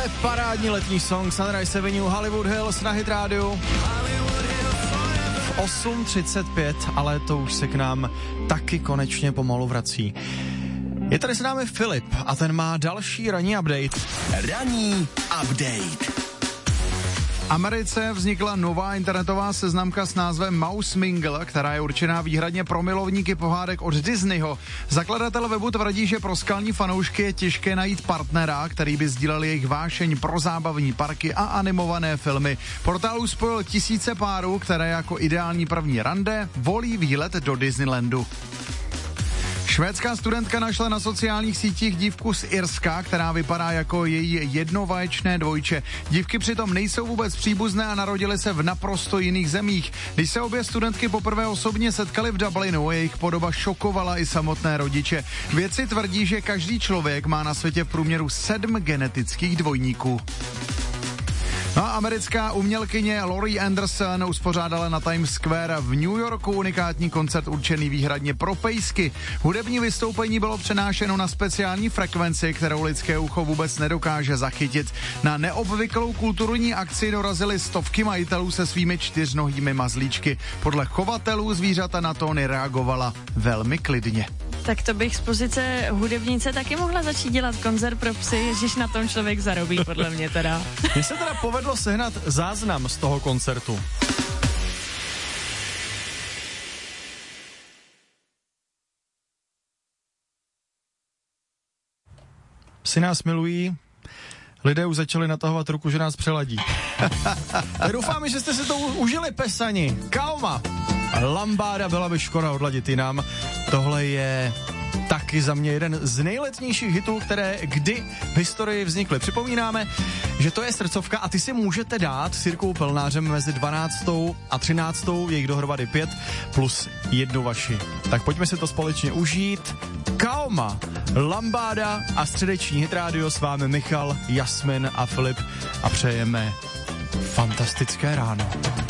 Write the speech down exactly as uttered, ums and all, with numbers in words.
Parádní letní song Sunrise Avenue, Hollywood Hills na Hit Radio. V osm třicet pět, ale to už se k nám taky konečně pomalu vrací. Je tady s námi Filip a ten má další ranní update. Ranní update. V Americe vznikla nová internetová seznamka s názvem Mouse Mingle, která je určená výhradně pro milovníky pohádek od Disneyho. Zakladatel webu tvrdí, že pro skalní fanoušky je těžké najít partnera, který by sdílel jejich vášeň pro zábavní parky a animované filmy. Portál uspojil tisíce párů, které jako ideální první rande volí výlet do Disneylandu. Švédská studentka našla na sociálních sítích dívku z Irska, která vypadá jako její jednovaječné dvojče. Dívky přitom nejsou vůbec příbuzné a narodily se v naprosto jiných zemích. Když se obě studentky poprvé osobně setkaly v Dublinu, jejich podoba šokovala i samotné rodiče. Vědci tvrdí, že každý člověk má na světě v průměru sedm genetických dvojníků. No a americká umělkyně Laurie Anderson uspořádala na Times Square v New Yorku unikátní koncert určený výhradně pro pejsky. Hudební vystoupení bylo přenášeno na speciální frekvenci, kterou lidské ucho vůbec nedokáže zachytit. Na neobvyklou kulturní akci dorazily stovky majitelů se svými čtyřnohými mazlíčky. Podle chovatelů zvířata na tóny reagovala velmi klidně. Tak to bych z pozice hudebnice taky mohla začít dělat koncert pro psy, ježiš, na tom člověk zarobí, podle mě teda. Mně se teda povedlo sehnat záznam z toho koncertu. Psy nás milují, lidé už začali natahovat ruku, že nás přeladí. Doufáme, že jste si to užili, pesani. Kalma. Lambáda, byla by škoda odladit jinam. Tohle je taky za mě jeden z nejletnějších hitů, které kdy v historii vznikly. Připomínáme, že to je srdcovka a ty si můžete dát s Jirkou Pelnářem mezi dvanáctou a třináctou, jejich dohromady pět, plus jednu vaši. Tak pojďme si to společně užít. Kalma, Lambáda a středeční Hit Radio, s vámi Michal, Jasmin a Filip a přejeme fantastické ráno.